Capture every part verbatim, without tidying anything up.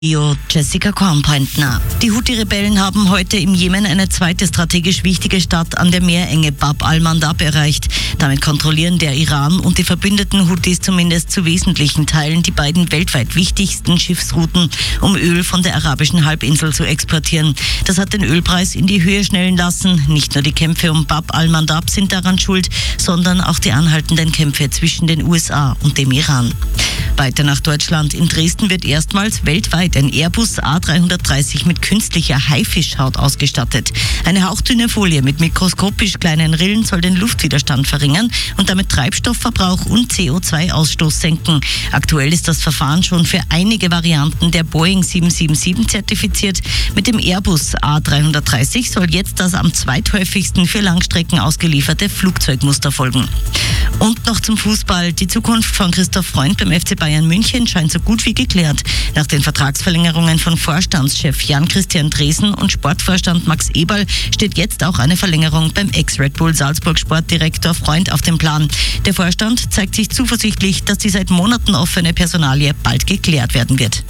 Jessica Kornpointner. Die Houthi-Rebellen haben heute im Jemen eine zweite strategisch wichtige Stadt an der Meerenge Bab al-Mandab erreicht. Damit kontrollieren der Iran und die verbündeten Houthis zumindest zu wesentlichen Teilen die beiden weltweit wichtigsten Schiffsrouten, um Öl von der arabischen Halbinsel zu exportieren. Das hat den Ölpreis in die Höhe schnellen lassen. Nicht nur die Kämpfe um Bab al-Mandab sind daran schuld, sondern auch die anhaltenden Kämpfe zwischen den U S A und dem Iran. Weiter nach Deutschland. In Dresden wird erstmals weltweit ein Airbus A dreihundertdreißig mit künstlicher Haifischhaut ausgestattet. Eine hauchdünne Folie mit mikroskopisch kleinen Rillen soll den Luftwiderstand verringern und damit Treibstoffverbrauch und C O zwei Ausstoß senken. Aktuell ist das Verfahren schon für einige Varianten der Boeing sieben sieben sieben zertifiziert. Mit dem Airbus A dreihundertdreißig soll jetzt das am zweithäufigsten für Langstrecken ausgelieferte Flugzeugmuster folgen. Und noch zum Fußball. Die Zukunft von Christoph Freund beim F C Bayern München scheint so gut wie geklärt. Nach den Vertragsverlängerungen von Vorstandschef Jan-Christian Dresen und Sportvorstand Max Eberl steht jetzt auch eine Verlängerung beim Ex-Red Bull Salzburg Sportdirektor Freund auf dem Plan. Der Vorstand zeigt sich zuversichtlich, dass die seit Monaten offene Personalie bald geklärt werden wird.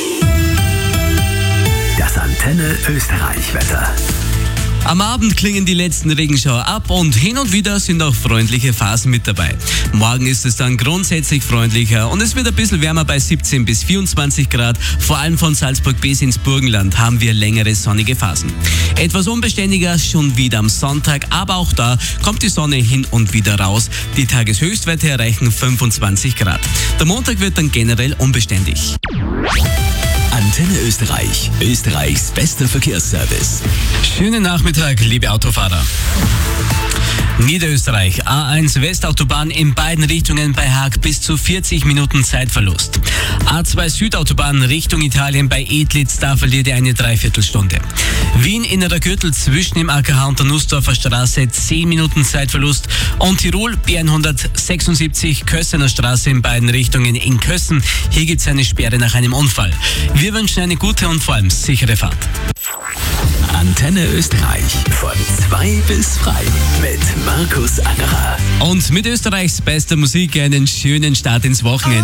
Das Antenne Österreich-Wetter. Am Abend klingen die letzten Regenschauer ab und hin und wieder sind auch freundliche Phasen mit dabei. Morgen ist es dann grundsätzlich freundlicher und es wird ein bisschen wärmer bei siebzehn bis vierundzwanzig Grad. Vor allem von Salzburg bis ins Burgenland haben wir längere sonnige Phasen. Etwas unbeständiger schon wieder am Sonntag, aber auch da kommt die Sonne hin und wieder raus. Die Tageshöchstwerte erreichen fünfundzwanzig Grad. Der Montag wird dann generell unbeständig. Antenne Österreich, Österreichs bester Verkehrsservice. Schönen Nachmittag, liebe Autofahrer. Niederösterreich, A eins Westautobahn in beiden Richtungen bei Haag bis zu vierzig Minuten Zeitverlust. A zwei Südautobahn Richtung Italien bei Edlitz, da verliert ihr eine Dreiviertelstunde. Wien innerer Gürtel zwischen dem A K H und der Nussdorfer Straße zehn Minuten Zeitverlust. Und Tirol B hundertsechsundsiebzig Kössener Straße in beiden Richtungen in Kössen. Hier gibt es eine Sperre nach einem Unfall. Wir wünschen eine gute und vor allem sichere Fahrt. Antenne Österreich von zwei bis drei mit Markus Angerer. Und mit Österreichs bester Musik einen schönen Start ins Wochenende.